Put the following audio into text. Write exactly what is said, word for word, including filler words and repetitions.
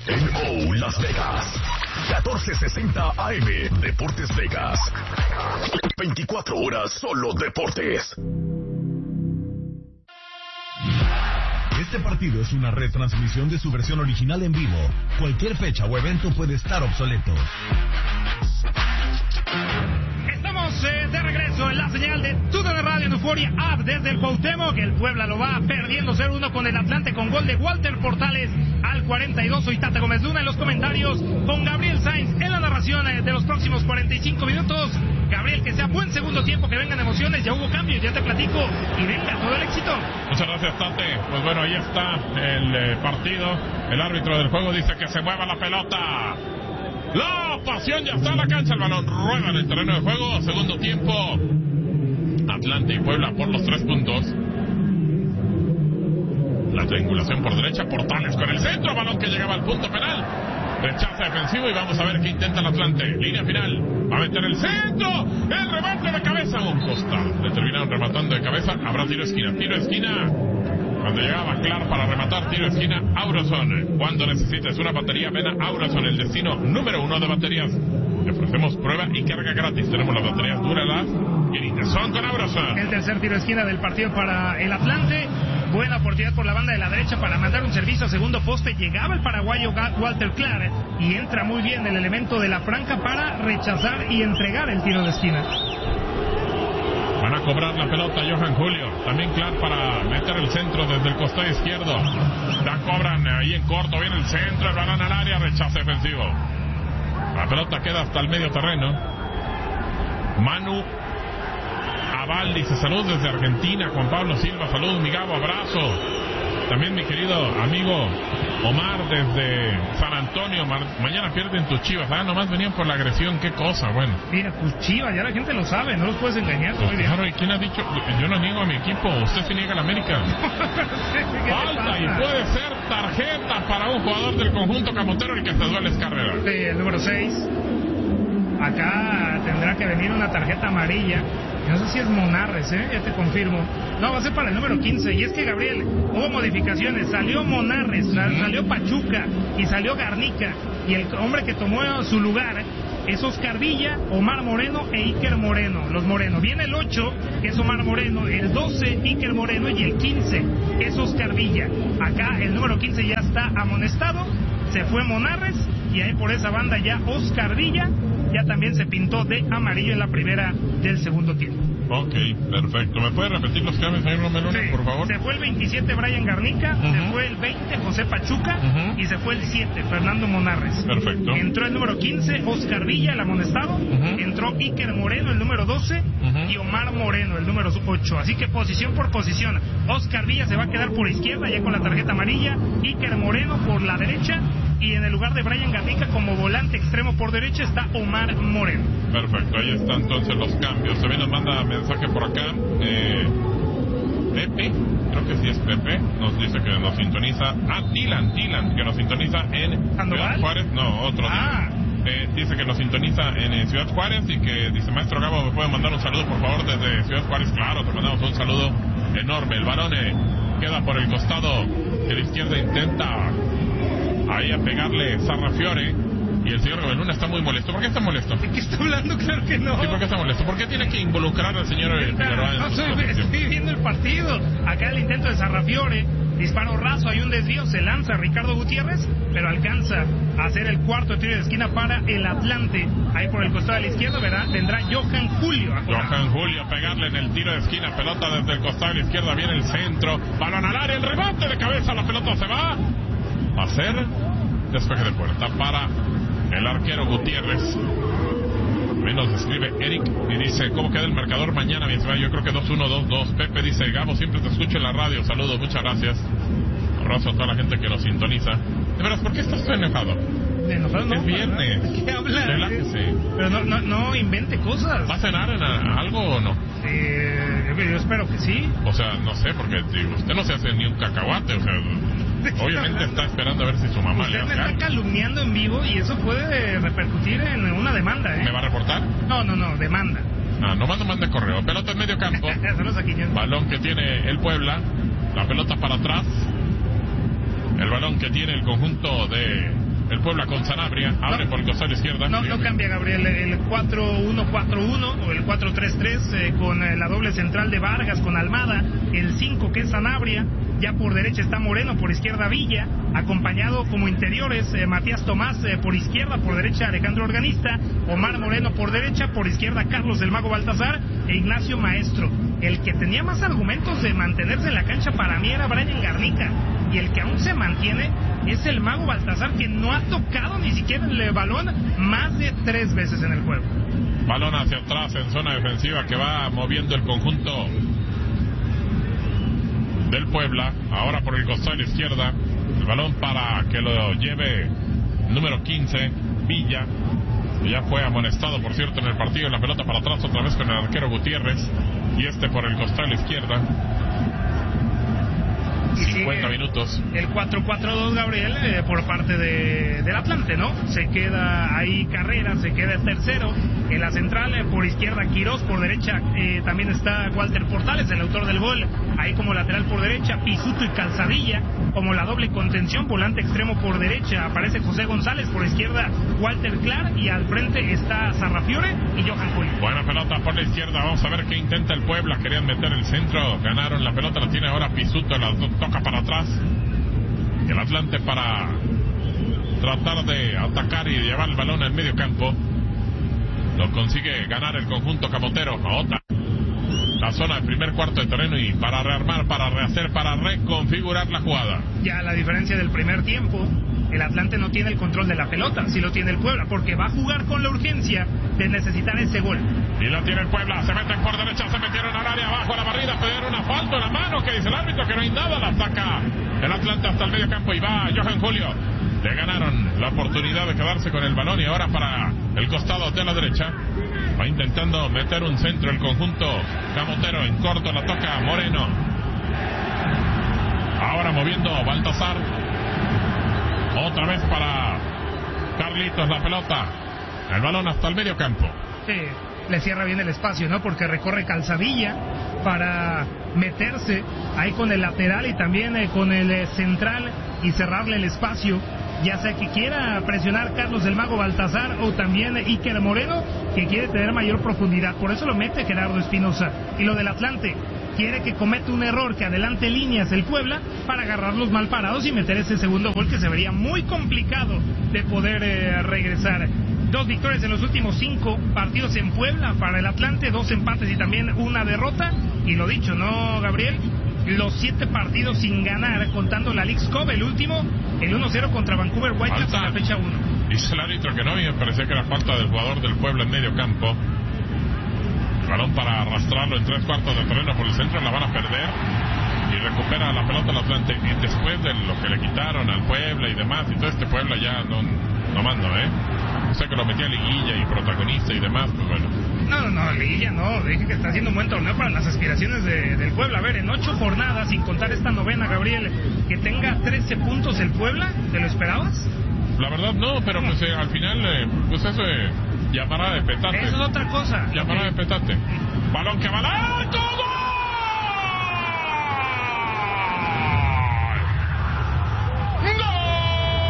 En O Las Vegas, catorce sesenta A M, Deportes Vegas. veinticuatro horas solo deportes. Este partido es una retransmisión de su versión original en vivo. Cualquier fecha o evento puede estar obsoleto. Estamos eh, de regreso en la señal de T U D N Radio en Euforia App desde el Cuauhtémoc. El Puebla lo va perdiendo cero uno con el Atlante con gol de Walter Portales al cuarenta y dos. Soy Tata Gómez Luna en los comentarios con Gabriel Sainz en la narración eh, de los próximos cuarenta y cinco minutos. Gabriel, que sea buen segundo tiempo, que vengan emociones, ya hubo cambios, ya te platico y venga todo el éxito. Muchas gracias, Tate. Pues bueno, ahí está el eh, partido. El árbitro del juego dice que se mueva la pelota. La pasión ya está en la cancha, el balón rueda en el terreno de juego, segundo tiempo, Atlante y Puebla por los tres puntos. La triangulación por derecha, Portales con el centro, balón que llegaba al punto penal, rechaza defensivo y vamos a ver qué intenta el Atlante, línea final, va a meter el centro, el remate de cabeza, un costado, le terminaron rematando de cabeza, habrá tiro esquina, tiro esquina. Cuando llegaba Clar para rematar, tiro de esquina, Aurason. Cuando necesites una batería, ven a Aurason, el destino número uno de baterías. Te ofrecemos prueba y carga gratis. Tenemos las baterías Duralast y Nitezón con Aurason. El tercer tiro de esquina del partido para el Atlante. Buena oportunidad por la banda de la derecha para mandar un servicio a segundo poste. Llegaba el paraguayo Walter Clar y entra muy bien el elemento de la franja para rechazar y entregar el tiro de esquina. Van a cobrar la pelota Johan Julio. También Clar para meter el centro desde el costado izquierdo. La cobran ahí en corto. Viene el centro, el balón al área, rechazo defensivo. La pelota queda hasta el medio terreno. Manu Aval dice salud desde Argentina. Juan Pablo Silva, salud, mi Gabo, abrazo. También mi querido amigo Omar desde San Antonio. Ma- mañana pierden tus Chivas. Ah, nomás venían por la agresión, qué cosa, bueno. Mira, tus Chivas, ya la gente lo sabe, no los puedes engañar. Pues claro, ¿y quién ha dicho? Yo no niego a mi equipo, usted se niega a la América. Falta y puede ser tarjeta para un jugador del conjunto camotero el que se duele es Carrera. Sí, el número seis. Acá tendrá que venir una tarjeta amarilla. No sé si es Monarres, ¿eh? Ya te confirmo. No, va a ser para el número quince. Y es que, Gabriel, hubo modificaciones. Salió Monarres, uh-huh. salió Pachuca y salió Garnica. Y el hombre que tomó su lugar es Oscar Villa, Omar Moreno e Iker Moreno. Los Moreno. Viene el ocho, que es Omar Moreno. El doce, Iker Moreno. Y el quince, que es Oscar Villa. Acá el número quince ya está amonestado. Se fue Monarres. Y ahí por esa banda ya Oscar Villa ya también se pintó de amarillo en la primera del segundo tiempo. Ok, perfecto. ¿Me puede repetir los cambios, señor Romelone, sí, por favor? Se fue el veintisiete, Brian Garnica, uh-huh. se fue el veinte, José Pachuca, uh-huh. y se fue el siete, Fernando Monarres. Perfecto. Entró el número quince, Oscar Villa, el amonestado, uh-huh. entró Iker Moreno, el número doce, uh-huh. y Omar Moreno, el número ocho. Así que posición por posición. Oscar Villa se va a quedar por izquierda, ya con la tarjeta amarilla, Iker Moreno por la derecha, y en el lugar de Brian Garnica como volante extremo por derecha está Omar Moreno. Perfecto, ahí están entonces los cambios. También nos manda mensaje por acá eh, Pepe, creo que sí es Pepe, nos dice que nos sintoniza. Ah, Dylan, Dylan, que nos sintoniza en Ciudad Juárez. No, otro ah. Eh, dice que nos sintoniza en eh, Ciudad Juárez y que dice, maestro Gabo, ¿me puede mandar un saludo por favor desde Ciudad Juárez? Claro, te mandamos un saludo enorme. El balón eh, queda por el costado que la izquierda intenta ahí a pegarle Sarrafiore y el señor Gabeluna está muy molesto. ¿Por qué está molesto? ¿De qué está hablando? Claro que no. Sí, ¿por qué está molesto? ¿Por qué tiene que involucrar al señor Figueroa? No, soy, estoy viendo el partido. Acá el intento de Sarrafiore, disparo raso, hay un desvío, se lanza Ricardo Gutiérrez, pero alcanza a hacer el cuarto tiro de esquina para el Atlante. Ahí por el costado de la izquierda verá, vendrá Johan Julio. A Johan Julio a pegarle en el tiro de esquina, pelota desde el costado de la izquierda, viene el centro, balón al área, el remate de cabeza, la pelota se va a hacer despeje de puerta para el arquero Gutiérrez. También nos escribe Eric y dice, ¿cómo queda el marcador mañana? Mi estimado? Yo creo que dos uno, dos dos. Pepe dice, Gabo, siempre te escucho en la radio. Saludos, muchas gracias. Abrazo a toda la gente que nos sintoniza. De veras, ¿por qué estás tan enojado? De enojado no. Es viernes. ¿De qué hablas? Relájese. Pero no, no, no invente cosas. ¿Va a cenar en a, algo o no? Eh, yo espero que sí. O sea, no sé, porque digo, usted no se hace ni un cacahuate, o sea... Obviamente está esperando a ver si su mamá usted le hace me está algo. calumniando en vivo y eso puede repercutir en una demanda, ¿eh? ¿Me va a reportar? No, no, no, demanda. Ah, nomás no mande correo. Pelota en medio campo. Balón que tiene el Puebla. La pelota para atrás. El balón que tiene el conjunto de el Puebla con Sanabria. Abre no, por el costado izquierda. No, no cambia, Gabriel. El cuatro uno cuatro uno o el cuatro tres tres eh, con eh, la doble central de Vargas, con Almada. El cinco que es Sanabria. Ya por derecha está Moreno, por izquierda Villa, acompañado como interiores eh, Matías Tomás eh, por izquierda, por derecha Alejandro Organista, Omar Moreno por derecha, por izquierda Carlos el Mago Baltazar e Ignacio Maestro. El que tenía más argumentos de mantenerse en la cancha para mí era Brian Garnica, y el que aún se mantiene es el Mago Baltazar, que no ha tocado ni siquiera el balón más de tres veces en el juego. Balón hacia atrás en zona defensiva que va moviendo el conjunto del Puebla, ahora por el costado de la izquierda, el balón para que lo lleve número quince, Villa, que ya fue amonestado, por cierto, en el partido, en la pelota para atrás otra vez con el arquero Gutiérrez, y este por el costado de la izquierda. cincuenta minutos. El cuatro cuatro dos, Gabriel, eh, por parte de, del Atlante, ¿no? Se queda ahí Carrera, se queda el tercero. En la central, eh, por izquierda Quirós, por derecha eh, también está Walter Portales, el autor del gol. Ahí como lateral por derecha, Pisuto y Calzadilla. Como la doble contención, volante extremo por derecha, aparece José González, por izquierda Walter Clark, y al frente está Sarrafiore y Johan Julio. Buena pelota por la izquierda, vamos a ver qué intenta el Puebla. Querían meter el centro, ganaron la pelota, la tiene ahora Pisuto, la toca para atrás. El Atlante para tratar de atacar y llevar el balón al medio campo. Lo consigue ganar el conjunto camotero. Otra la zona del primer cuarto de terreno, y para rearmar, para rehacer, para reconfigurar la jugada. Ya la diferencia del primer tiempo, el Atlante no tiene el control de la pelota, sí lo tiene el Puebla, porque va a jugar con la urgencia de necesitar ese gol. Y la tiene el Puebla, se meten por derecha, se metieron al área, abajo a la barrida, pidieron una falta en la mano, que dice el árbitro que no hay nada, la saca el Atlante hasta el medio campo y va Johan Julio. Le ganaron la oportunidad de quedarse con el balón, y ahora para el costado de la derecha va intentando meter un centro el conjunto camotero. En corto la toca Moreno. Ahora moviendo Baltazar. Otra vez para Carlitos la pelota. El balón hasta el medio campo. Sí, le cierra bien el espacio, ¿no? Porque recorre Calzadilla para meterse ahí con el lateral y también eh, con el eh, central, y cerrarle el espacio, ya sea que quiera presionar Carlos el Mago Baltazar o también Iker Moreno, que quiere tener mayor profundidad. Por eso lo mete Gerardo Espinosa. Y lo del Atlante, quiere que cometa un error, que adelante líneas el Puebla para agarrarlos mal parados y meter ese segundo gol, que se vería muy complicado de poder eh, regresar. Dos victorias en los últimos cinco partidos en Puebla para el Atlante, dos empates y también una derrota. Y lo dicho, ¿no, Gabriel? Los siete partidos sin ganar, contando la Leagues Cup, el último, el uno cero contra Vancouver Whitecaps en la fecha uno. Dice el árbitro que no, y me parecía que era falta del jugador del Puebla en medio campo. Balón para arrastrarlo en tres cuartos de terreno por el centro, la van a perder. Y recupera la pelota el Atlante. Y después de lo que le quitaron al Puebla y demás, y todo este Puebla ya no, no mando, ¿eh? O sea que lo metía a liguilla y protagonista y demás, pues bueno. No, no, no, liguilla no, dije que está haciendo un buen torneo para las aspiraciones de, del Puebla. A ver, en ocho jornadas, sin contar esta novena, Gabriel, que tenga trece puntos el Puebla, ¿te lo esperabas? La verdad no, pero pues eh, al final, eh, pues eso eh, llamará de petate. Eso es otra cosa. Llamará de petate. Balón que va al arco, ¡gol!